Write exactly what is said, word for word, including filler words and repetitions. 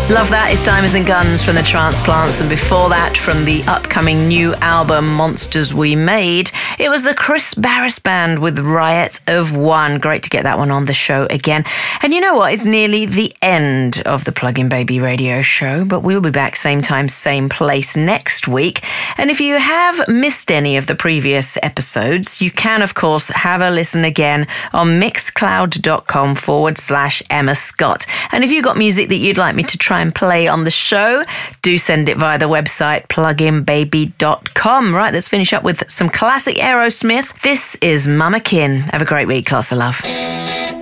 Love that. It's Diamonds and Guns from the Transplants. And before that, from the upcoming new album, Monsters We Made, it was the Chris Barris Band with Riot of One. Great to get that one on the show again. And you know what? It's nearly the end of the Plug-in Baby radio show, but we'll be back same time, same place next week. And if you have missed any of the previous episodes, you can, of course, have a listen again on mixcloud.com forward slash Emma Scott. And if you've got music that you'd like me to try and play on the show, do send it via the website plug in baby dot com. Right, let's finish up with some classic Aerosmith. This is Mama Kin. Have a great week. Lots of love.